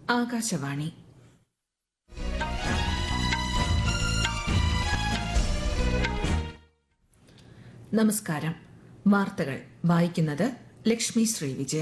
ആകാശവാണി. നമസ്കാരം. വാർത്തകൾ വായിക്കുന്നത് ലക്ഷ്മി ശ്രീ വിജയ.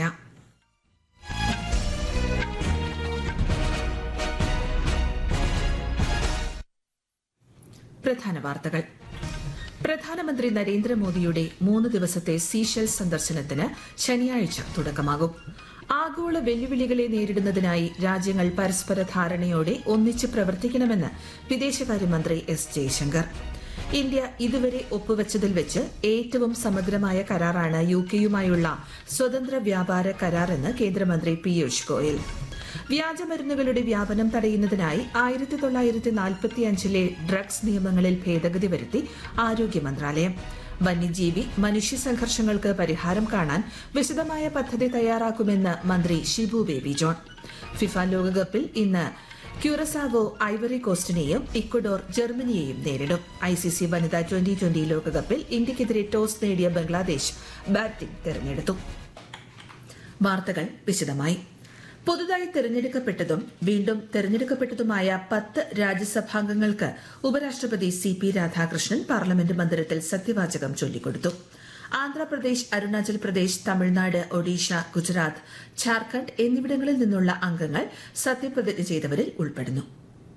പ്രധാന വാർത്തകൾ. പ്രധാനമന്ത്രി നരേന്ദ്രമോദിയുടെ 3 ദിവസത്തെ സീഷെൽസ് സന്ദർശനത്തിന് ശനിയാഴ്ച തുടക്കമാകും. ആഗോള വെല്ലുവിളികളെ നേരിടുന്നതിനായി രാജ്യങ്ങൾ പരസ്പര ധാരണയോടെ ഒന്നിച്ച് പ്രവർത്തിക്കണമെന്ന് വിദേശകാര്യമന്ത്രി എസ് ജയശങ്കർ. ഇന്ത്യ ഇതുവരെ ഒപ്പുവച്ചതിൽ വെച്ച് ഏറ്റവും സമഗ്രമായ കരാറാണ് യുകെയുമായുള്ള സ്വതന്ത്ര വ്യാപാര കരാറെന്ന് കേന്ദ്രമന്ത്രി പീയൂഷ് ഗോയൽ. വ്യാജമരുന്നുകളുടെ വ്യാപനം തടയുന്നതിനായി 1945 ഡ്രഗ്സ് നിയമങ്ങളിൽ ഭേദഗതി വരുത്തി ആരോഗ്യ മന്ത്രാലയം. വന്യജീവി മനുഷ്യ സംഘർഷങ്ങൾക്ക് പരിഹാരം കാണാൻ വിശദമായ പദ്ധതി തയ്യാറാക്കുമെന്ന് മന്ത്രി ഷിബു ബേബി ജോൺ. ഫിഫ ലോകകപ്പിൽ ഇന്ന് ക്യൂറസാവോ ഐവറി കോസ്റ്റിനെയും ഇക്വഡോർ ജർമ്മനിയെയും നേരിടും. ICC വനിതാ 2020 ലോകകപ്പിൽ ഇന്ത്യക്കെതിരെ ടോസ് നേടിയ ബംഗ്ലാദേശ് ബാറ്റിംഗ് തെരഞ്ഞെടുത്തു. വാർത്തകൾ വിശദമായി. പുതുതായി തെരഞ്ഞെടുക്കപ്പെട്ടതും വീണ്ടും തെരഞ്ഞെടുക്കപ്പെട്ടതുമായ 10 രാജ്യസഭാംഗങ്ങൾക്ക് ഉപരാഷ്ട്രപതി CP രാധാകൃഷ്ണൻ പാർലമെന്റ് മന്ദിരത്തിൽ സത്യവാചകം ചൊല്ലിക്കൊടുത്തു. ആന്ധ്രാപ്രദേശ്, അരുണാചൽ പ്രദേശ്, തമിഴ്നാട്, ഒഡീഷ, ഗുജറാത്ത്, ഝാർഖണ്ഡ് എന്നിവിടങ്ങളിൽ നിന്നുള്ള അംഗങ്ങൾ സത്യപ്രതിജ്ഞ ചെയ്തവരിൽ ഉൾപ്പെടുന്നു.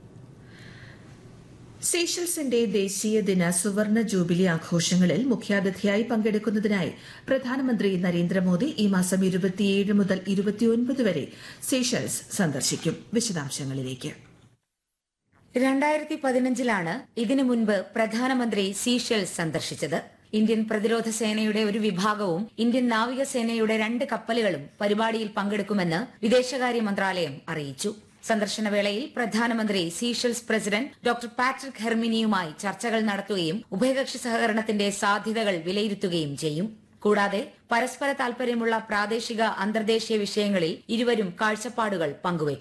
സീഷെൽസിന്റെ ദേശീയ ദിന സുവർണ ജൂബിലി ആഘോഷങ്ങളിൽ മുഖ്യാതിഥിയായി പങ്കെടുക്കുന്നതിനായി പ്രധാനമന്ത്രി നരേന്ദ്രമോദി ഈ മാസം 27 മുതൽ 29 വരെ സീഷെൽസ് സന്ദർശിക്കും. വിശദാംശങ്ങളിലേക്ക്. 2015 ഇതിനു മുൻപ് പ്രധാനമന്ത്രി സീഷെൽസ് സന്ദർശിച്ചത്. ഇന്ത്യൻ പ്രതിരോധ സേനയുടെ ഒരു വിഭാഗവും ഇന്ത്യൻ നാവികസേനയുടെ 2 കപ്പലുകളും പരിപാടിയിൽ പങ്കെടുക്കുമെന്ന് വിദേശകാര്യ മന്ത്രാലയം അറിയിച്ചു. സന്ദർശനവേളയിൽ പ്രധാനമന്ത്രി സീഷെൽസ് പ്രസിഡന്റ് ഡോക്ടർ പാട്രിക് ഹെർമിനിയുമായി ചർച്ചകൾ നടത്തുകയും ഉഭയകക്ഷി സഹകരണത്തിന്റെ സാധ്യതകൾ വിലയിരുത്തുകയും ചെയ്യും. കൂടാതെ പരസ്പര താൽപര്യമുള്ള പ്രാദേശിക അന്തർദേശീയ വിഷയങ്ങളിൽ ഇരുവരും കാഴ്ചപ്പാടുകൾ പങ്കുവയ്ക്കും.